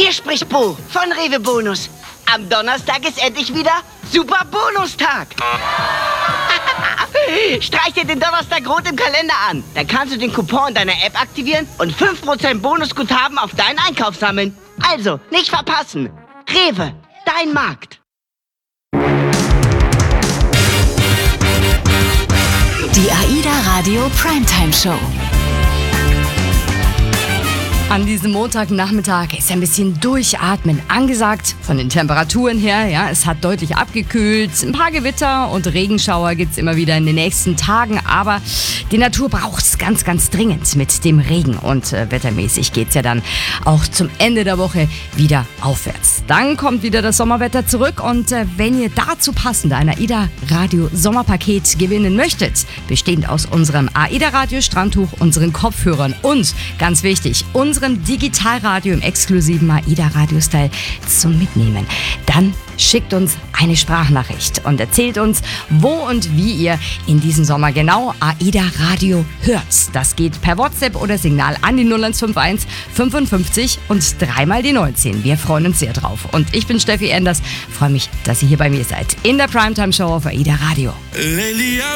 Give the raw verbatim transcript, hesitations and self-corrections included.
Hier spricht Bo von Rewe Bonus. Am Donnerstag ist endlich wieder Super Bonustag. Streich dir den Donnerstag rot im Kalender an. Dann kannst du den Coupon deiner App aktivieren und fünf Prozent Bonusguthaben auf deinen Einkauf sammeln. Also, nicht verpassen. Rewe, dein Markt. Die AIDA Radio Primetime Show. An diesem Montagnachmittag ist ein bisschen Durchatmen angesagt. Von den Temperaturen her, ja, es hat deutlich abgekühlt. Ein paar Gewitter und Regenschauer gibt's immer wieder in den nächsten Tagen. Aber die Natur braucht's ganz, ganz dringend mit dem Regen. Und äh, wettermäßig geht's ja dann auch zum Ende der Woche wieder aufwärts. Dann kommt wieder das Sommerwetter zurück. Und äh, wenn ihr dazu passend ein AIDA Radio Sommerpaket gewinnen möchtet, bestehend aus unserem AIDA Radio Strandtuch, unseren Kopfhörern und, ganz wichtig, unserem Digitalradio im exklusiven AIDA Radio-Style zum Mitnehmen, dann schickt uns eine Sprachnachricht und erzählt uns, wo und wie ihr in diesem Sommer genau AIDA Radio hört. Das geht per WhatsApp oder Signal an die null eins fünf eins fünfundfünfzig und dreimal die neunzehn. Wir freuen uns sehr drauf. Und ich bin Steffi Enders, freue mich, dass ihr hier bei mir seid in der Primetime Show auf AIDA Radio.